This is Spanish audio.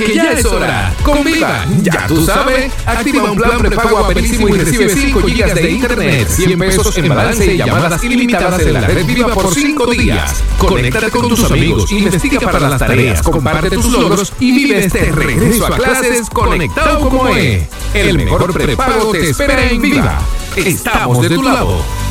que ya es hora. Con Viva, ya tú sabes, activa un plan prepago aperísimo y recibe 5 GB de internet, 100 pesos en balance y llamadas ilimitadas en la red Viva por 5 días. Conéctate con tus amigos, investiga para las tareas, comparte tus logros y vive este regreso a clases conectado como es. El mejor prepago te espera en Viva. Estamos de tu lado.